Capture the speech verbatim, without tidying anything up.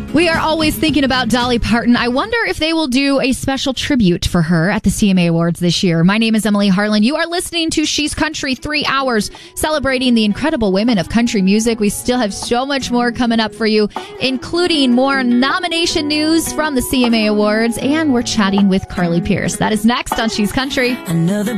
We are always thinking about Dolly Parton. I wonder if they will do a special tribute for her at the C M A Awards this year. My name is Emily Harlan. You are listening to She's Country, three hours celebrating the incredible women of country music. We still have so much more coming up for you, including more nomination news from the C M A Awards, and we're chatting with Carly Pearce. That is next on She's Country. Another